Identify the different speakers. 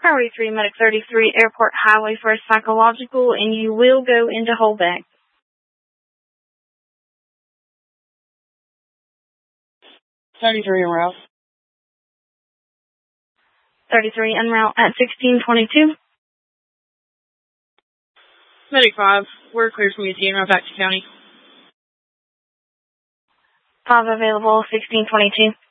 Speaker 1: Priority 3, Medic 33, Airport Highway for a psychological, and you will go into holdback.
Speaker 2: 33 en route.
Speaker 1: 33 en route at 1622.
Speaker 2: Medic 5, we're clear from UT en route back to county.
Speaker 1: 5 available, 1622.